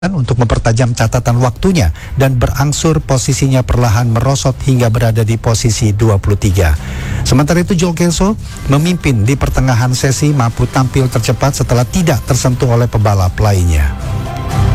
untuk mempertajam catatan waktunya dan berangsur posisinya perlahan merosot hingga berada di posisi 23. Sementara itu Joel Kelso memimpin di pertengahan sesi, mampu tampil tercepat setelah tidak tersentuh oleh pebalap lainnya.